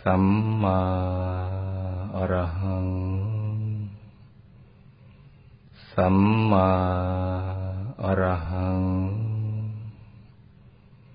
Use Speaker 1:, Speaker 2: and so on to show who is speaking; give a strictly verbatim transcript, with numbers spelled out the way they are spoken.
Speaker 1: สัมมาอรหังสัมมา